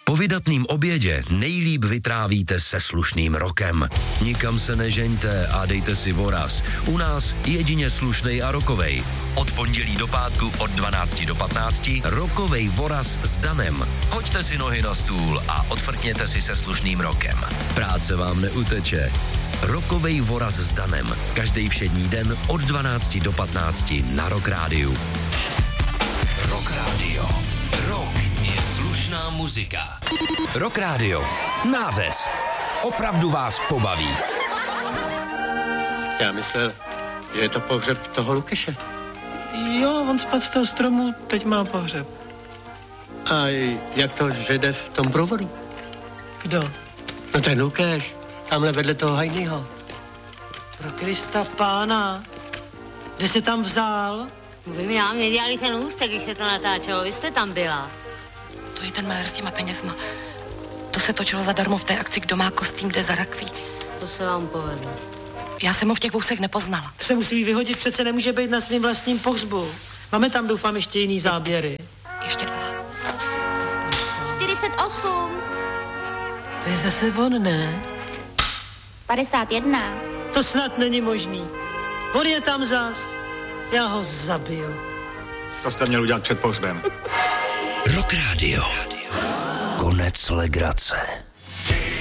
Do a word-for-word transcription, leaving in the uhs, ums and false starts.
Po vydatným obědě nejlíp vytrávíte se slušným rokem. Nikam se nežeňte a dejte si voraz. U nás jedině slušnej a rokovej. Od pondělí do pátku od dvanácti do patnácti rokovej voraz s Danem. Hoďte si nohy na stůl a odfrkněte si se slušným rokem. Práce vám neuteče. Rokovej voraz s Danem. Každý všední den od dvanácti do patnácti na Rock Rádiu. Rock Radio. Rock je slušná muzika. Rock Radio. Nářez. Opravdu vás pobaví. Já myslel, že je to pohřeb toho Lukeše. Jo, on spadl z toho stromu, teď má pohřeb. A jak to, že jde v tom provodu? Kdo? No ten Lukeš, tamhle vedle toho Hajnýho. Pro Krista pána. Kde se tam vzal? Vy mi nám nedělali ten ústek, když se to natáčelo, vy jste tam byla. To je ten malér s těma penězma. To se točilo zadarmo v té akci Kdo má kostým, jde za rakví. To se vám povedlo. Já jsem ho v těch vousech nepoznala. To se musí vyhodit, přece nemůže být na svým vlastním pohřbu. Máme tam, doufám, ještě jiný záběry. Ještě dva. čtyřicet osm. To je zase on, ne? padesát jedna. To snad není možný. On je tam zas. Já ho zabiju. To jste měl udělat před pohřbem. Rock Radio. Konec legrace.